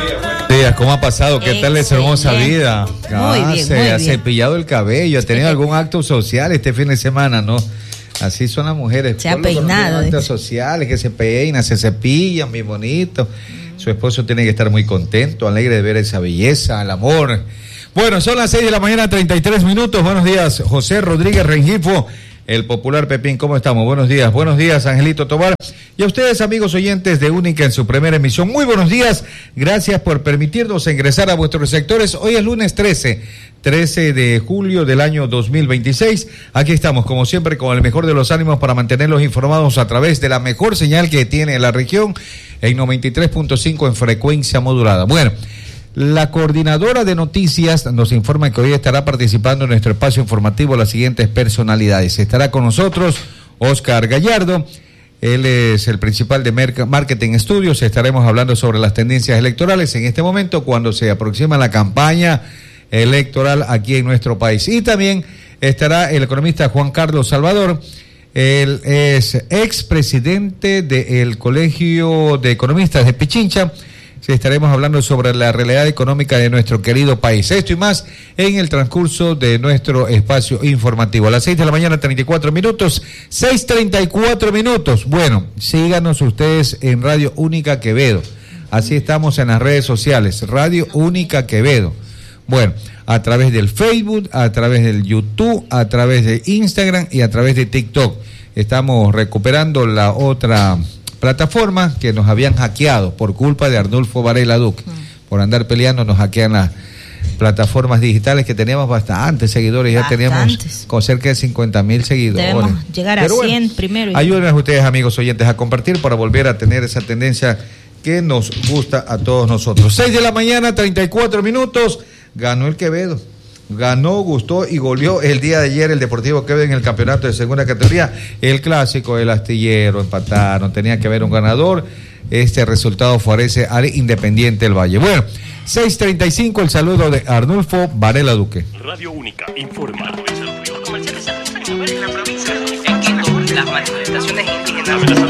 días, ¿cómo ha pasado? ¿Qué tal esa hermosa vida? Se ha cepillado el cabello, ha tenido algún acto social este fin de semana, ¿no? Así son las mujeres. Se ha peinado. Actos sociales, que se peinan, se cepillan, bien bonito. Su esposo tiene que estar muy contento, alegre de ver esa belleza, el amor. Bueno, son las 6 de la mañana, 33 minutos. Buenos días, José Rodríguez Rengifo, el popular Pepín. ¿Cómo estamos? Buenos días, Angelito Tobar. Y a ustedes, amigos oyentes de Única en su primera emisión, muy buenos días. Gracias por permitirnos ingresar a vuestros sectores. Hoy es lunes 13 de julio del año 2026. Aquí estamos, como siempre, con el mejor de los ánimos para mantenerlos informados a través de la mejor señal que tiene la región, en 93.5 en frecuencia modulada. Bueno, la coordinadora de noticias nos informa que hoy estará participando en nuestro espacio informativo las siguientes personalidades. Estará con nosotros Oscar Gallardo. Él es el principal de Marketing Studios. Estaremos hablando sobre las tendencias electorales en este momento, cuando se aproxima la campaña electoral aquí en nuestro país. Y también estará el economista Juan Carlos Salvador. Él es expresidente del Colegio de Economistas de Pichincha. Sí, estaremos hablando sobre la realidad económica de nuestro querido país. Esto y más en el transcurso de nuestro espacio informativo. A las 6 de la mañana, 34 minutos. 6:34 minutos. Bueno, síganos ustedes en Radio Única Quevedo. Así estamos en las redes sociales. Radio Única Quevedo. Bueno, a través del Facebook, a través del YouTube, a través de Instagram y a través de TikTok. Estamos recuperando la otra plataforma que nos habían hackeado por culpa de Arnulfo Varela Duque. Por andar peleando nos hackean las plataformas digitales, que teníamos bastantes seguidores. Ya teníamos con cerca de 50,000 seguidores. Debemos llegar a 100 primero. Ayúdenos ustedes, amigos oyentes, a compartir para volver a tener esa tendencia que nos gusta a todos nosotros. 6 de la mañana, 34 minutos. Ganó el Quevedo. Ganó, gustó y goleó el día de ayer el Deportivo Quevedo en el campeonato de segunda categoría. El clásico, el astillero, empataron, tenía que haber un ganador. Este resultado favorece al Independiente del Valle. Bueno, 6:35, el saludo de Arnulfo Varela Duque. Radio Única informa. Los comerciantes se registran en la provincia de Quito. Las manifestaciones indígenas